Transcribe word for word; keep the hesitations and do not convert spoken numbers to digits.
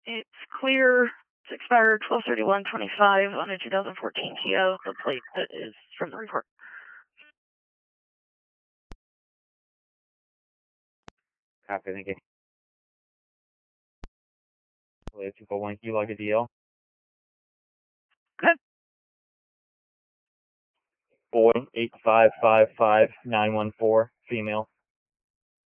It's clear. It's expired twelve thirty-one twenty-five on a two thousand fourteen T O, the plate that is from the report. Copy, thank you. two four one, can you log a D L? Good. Boy, eight five five five nine one four, female.